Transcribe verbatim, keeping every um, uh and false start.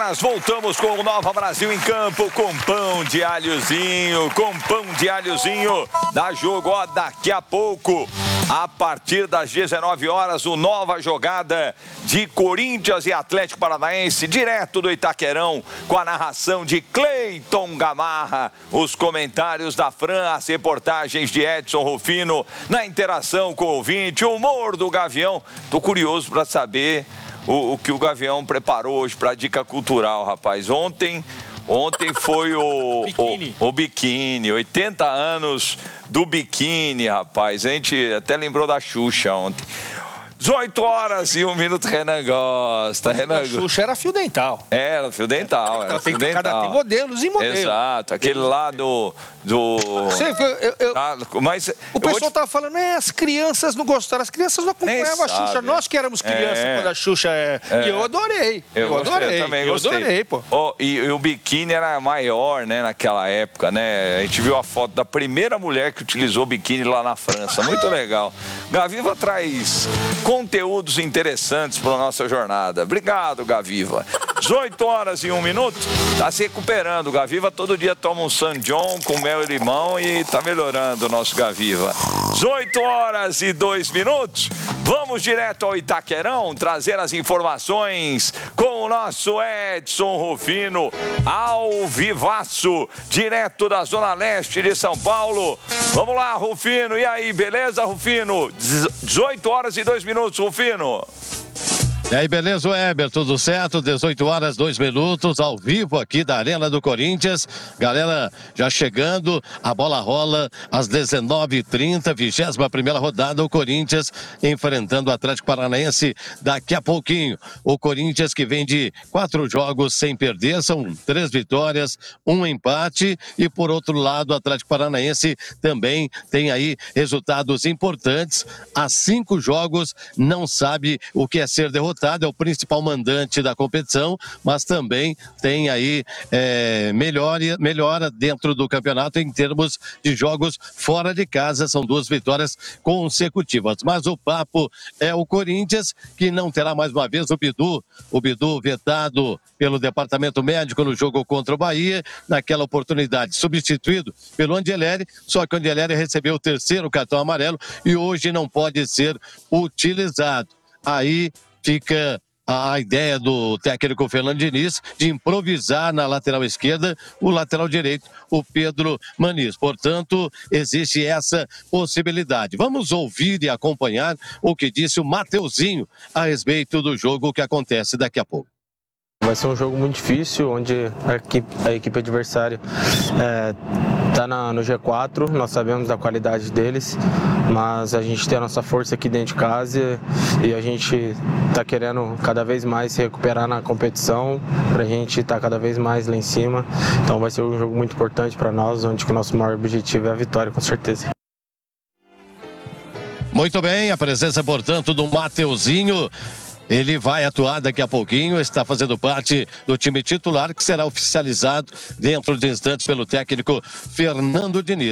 horas, voltamos com o Nova Brasil em campo, com pão de alhozinho, com pão de alhozinho. Dá jogo, ó, daqui a pouco, a partir das dezenove horas, o Nova Jogada de Corinthians e Atlético Paranaense, direto do Itaquerão, com a narração de Cleiton Gamarra, os comentários da Fran, as reportagens de Edson Rufino, na interação com o ouvinte, o humor do Gavião. Tô curioso para saber o, o que o Gavião preparou hoje para a dica cultural, rapaz. Ontem, ontem foi o biquíni. O, o biquíni, oitenta anos do biquíni, rapaz. A gente até lembrou da Xuxa ontem. dezoito horas e um minuto, Renan gosta. Renan... A Xuxa era fio dental. Era fio dental. Era tem, fio dental. Cada tem modelos e modelos. Exato, aquele lá do... do... Sei, eu, eu, ah, mas o pessoal te... tava falando, é, as crianças não gostaram, as crianças não acompanhavam a Xuxa. Nós que éramos crianças é. quando a Xuxa é... é. E eu adorei. Eu, eu gostei, adorei. Eu também eu gostei. adorei, pô. Oh, e, e o biquíni era maior, né, naquela época, né? A gente viu a foto da primeira mulher que utilizou biquíni lá na França. Muito legal. Gaviva traz conteúdos interessantes para a nossa jornada. Obrigado, Gaviva. dezoito horas e um minuto, tá se recuperando. O Gaviva todo dia toma um San John com mel e limão e tá melhorando o nosso Gaviva. dezoito horas e dois minutos, vamos direto ao Itaquerão trazer as informações com o nosso Edson Rufino, ao vivaço, direto da Zona Leste de São Paulo. Vamos lá, Rufino. E aí, beleza, Rufino? dezoito horas e dois minutos, Rufino. E aí, beleza, Weber? Tudo certo? dezoito horas, dois minutos, ao vivo aqui da Arena do Corinthians. Galera, já chegando, a bola rola às dezenove e trinta, vigésima primeira rodada, o Corinthians enfrentando o Atlético Paranaense daqui a pouquinho. O Corinthians que vem de quatro jogos sem perder, são três vitórias, um empate, e por outro lado, o Atlético Paranaense também tem aí resultados importantes. Há cinco jogos, não sabe o que é ser derrotado. É o principal mandante da competição, mas também tem aí é, melhora, melhora dentro do campeonato em termos de jogos fora de casa. São duas vitórias consecutivas. Mas o papo é o Corinthians, que não terá mais uma vez o Bidu, o Bidu vetado pelo departamento médico no jogo contra o Bahia, naquela oportunidade, substituído pelo Angeleri, só que o Angeleri recebeu o terceiro cartão amarelo e hoje não pode ser utilizado. Aí fica a ideia do técnico Fernando Diniz de improvisar na lateral esquerda o lateral direito, o Pedro Maniz. Portanto, existe essa possibilidade. Vamos ouvir e acompanhar o que disse o Mateuzinho a respeito do jogo que acontece daqui a pouco. Vai ser um jogo muito difícil, onde a equipe, a equipe adversária está é, no G quatro, nós sabemos da qualidade deles, mas a gente tem a nossa força aqui dentro de casa e a gente está querendo cada vez mais se recuperar na competição, para a gente estar tá cada vez mais lá em cima. Então vai ser um jogo muito importante para nós, onde o nosso maior objetivo é a vitória, com certeza. Muito bem, a presença, portanto, do Mateuzinho. Ele vai atuar daqui a pouquinho, está fazendo parte do time titular, que será oficializado dentro de instantes pelo técnico Fernando Diniz.